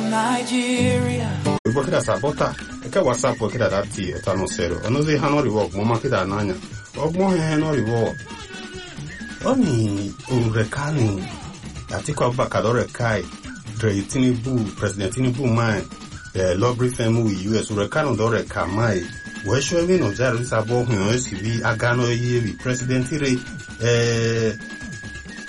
Nigeria. Bokida sabota, eke WhatsApp bokida dati etano sero. Onoze hano reward, mama kida nanya. Ogmo hano reward. Oni urekani. Atiku Abubakar rekai. Dre Tinubu, President Tinubu mai. Law briefing with US urekani do rekamai. Wesho mi no jaro sabo hun OCV agano yewi President Ire